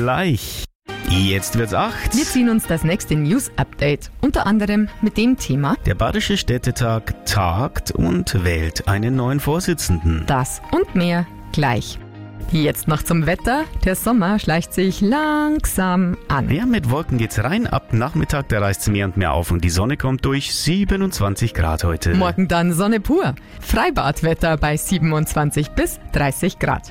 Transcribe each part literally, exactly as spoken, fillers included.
gleich. Jetzt wird's acht. Wir ziehen uns das nächste News-Update. Unter anderem mit dem Thema: Der Badische Städtetag tagt und wählt einen neuen Vorsitzenden. Das und mehr gleich. Jetzt noch zum Wetter. Der Sommer schleicht sich langsam an. Ja, mit Wolken geht's rein. Ab Nachmittag, da reißt's mehr und mehr auf und die Sonne kommt durch. siebenundzwanzig Grad heute. Morgen dann Sonne pur. Freibadwetter bei siebenundzwanzig bis dreißig Grad.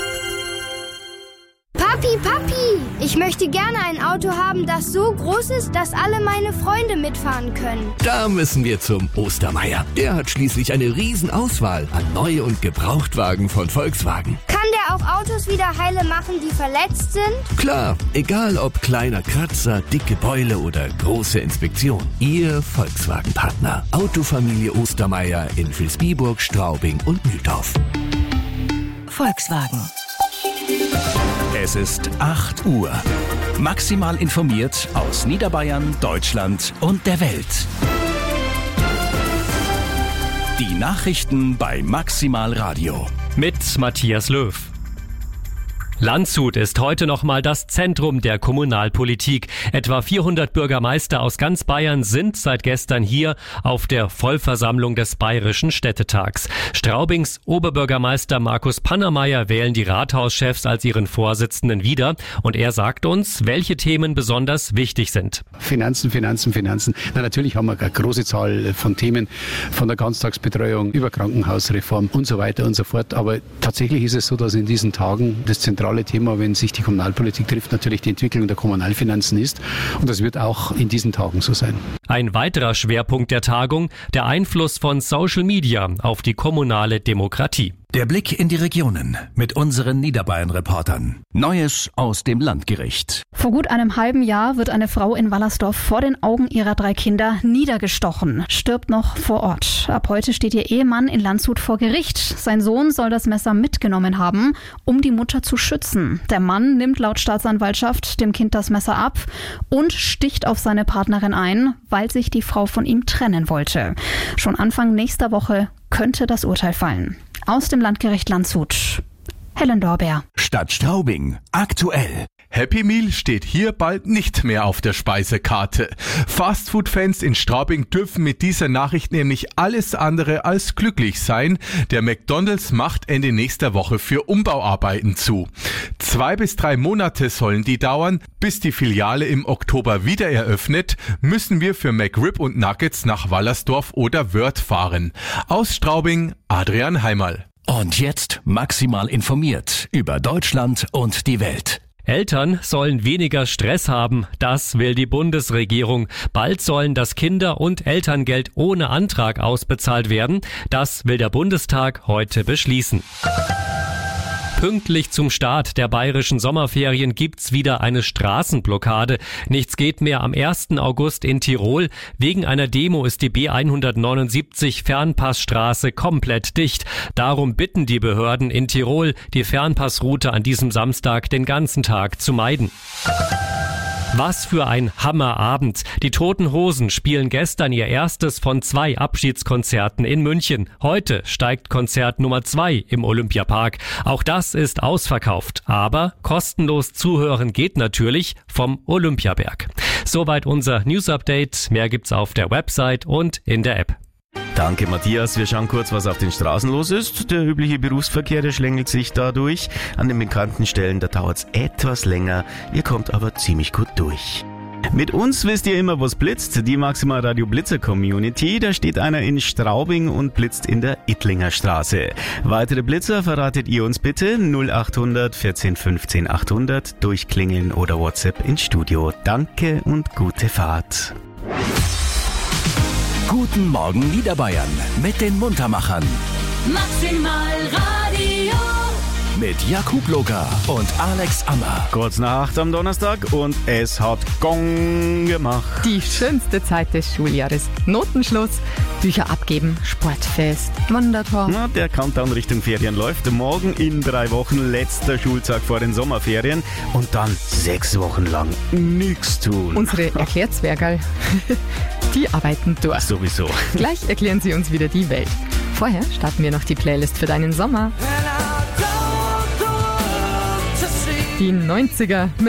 Papi, Papi, ich möchte gerne ein Auto haben, das so groß ist, dass alle meine Freunde mitfahren können. Da müssen wir zum Ostermeier. Der hat schließlich eine Riesenauswahl an Neu- und Gebrauchtwagen von Volkswagen. Kann der auch Autos wieder heile machen, die verletzt sind? Klar, egal ob kleiner Kratzer, dicke Beule oder große Inspektion. Ihr Volkswagen-Partner. Autofamilie Ostermeier in Vilsbiburg, Straubing und Mühldorf. Volkswagen. Es ist acht Uhr. Maximal informiert aus Niederbayern, Deutschland und der Welt. Die Nachrichten bei Maximal Radio. Mit Matthias Löw. Landshut ist heute nochmal das Zentrum der Kommunalpolitik. Etwa vierhundert Bürgermeister aus ganz Bayern sind seit gestern hier auf der Vollversammlung des Bayerischen Städtetags. Straubings Oberbürgermeister Markus Pannermeier wählen die Rathauschefs als ihren Vorsitzenden wieder. Und er sagt uns, welche Themen besonders wichtig sind. Finanzen, Finanzen, Finanzen. Na, natürlich haben wir eine große Zahl von Themen, von der Ganztagsbetreuung über Krankenhausreform und so weiter und so fort. Aber tatsächlich ist es so, dass in diesen Tagen das zentrale Thema, wenn sich die Kommunalpolitik trifft, natürlich die Entwicklung der Kommunalfinanzen ist. Und das wird auch in diesen Tagen so sein. Ein weiterer Schwerpunkt der Tagung, der Einfluss von Social Media auf die kommunale Demokratie. Der Blick in die Regionen mit unseren Niederbayern-Reportern. Neues aus dem Landgericht. Vor gut einem halben Jahr wird eine Frau in Wallersdorf vor den Augen ihrer drei Kinder niedergestochen, stirbt noch vor Ort. Ab heute steht ihr Ehemann in Landshut vor Gericht. Sein Sohn soll das Messer mitgenommen haben, um die Mutter zu schützen. Der Mann nimmt laut Staatsanwaltschaft dem Kind das Messer ab und sticht auf seine Partnerin ein, weil sich die Frau von ihm trennen wollte. Schon Anfang nächster Woche könnte das Urteil fallen. Aus dem Landgericht Landshut, Helen Dorber. Stadt Straubing, aktuell. Happy Meal steht hier bald nicht mehr auf der Speisekarte. Fastfood-Fans in Straubing dürfen mit dieser Nachricht nämlich alles andere als glücklich sein. Der McDonald's macht Ende nächster Woche für Umbauarbeiten zu. Zwei bis drei Monate sollen die dauern. Bis die Filiale im Oktober wieder eröffnet, müssen wir für McRib und Nuggets nach Wallersdorf oder Wörth fahren. Aus Straubing, Adrian Heimerl. Und jetzt maximal informiert über Deutschland und die Welt. Eltern sollen weniger Stress haben, das will die Bundesregierung. Bald sollen das Kinder- und Elterngeld ohne Antrag ausbezahlt werden. Das will der Bundestag heute beschließen. Pünktlich zum Start der bayerischen Sommerferien gibt's wieder eine Straßenblockade. Nichts geht mehr am ersten August in Tirol. Wegen einer Demo ist die B hundertneunundsiebzig Fernpassstraße komplett dicht. Darum bitten die Behörden in Tirol, die Fernpassroute an diesem Samstag den ganzen Tag zu meiden. Was für ein Hammerabend. Die Toten Hosen spielen gestern ihr erstes von zwei Abschiedskonzerten in München. Heute steigt Konzert Nummer zwei im Olympiapark. Auch das ist ausverkauft. Aber kostenlos zuhören geht natürlich vom Olympiaberg. Soweit unser News-Update. Mehr gibt's auf der Website und in der App. Danke, Matthias. Wir schauen kurz, was auf den Straßen los ist. Der übliche Berufsverkehr, der schlängelt sich dadurch. An den bekannten Stellen, da dauert's etwas länger. Ihr kommt aber ziemlich gut durch. Mit uns wisst ihr immer, was blitzt. Die Maximal Radio Blitzer Community. Da steht einer in Straubing und blitzt in der Ittlinger Straße. Weitere Blitzer verratet ihr uns bitte null achthundert vierzehn fünfzehn achthundert durchklingeln oder WhatsApp ins Studio. Danke und gute Fahrt. Guten Morgen Niederbayern mit den Muntermachern. Maximal Radio. Mit Jakub Locker und Alex Ammer. Kurz nach acht am Donnerstag und es hat Gong gemacht. Die schönste Zeit des Schuljahres. Notenschluss, Bücher abgeben, Sportfest, Wandertor. Na, der Countdown Richtung Ferien läuft. Morgen in drei Wochen, letzter Schultag vor den Sommerferien. Und dann sechs Wochen lang nichts tun. Unsere Erklärzwergerl, die arbeiten durch. Sowieso. Gleich erklären sie uns wieder die Welt. Vorher starten wir noch die Playlist für deinen Sommer. Die neunziger mit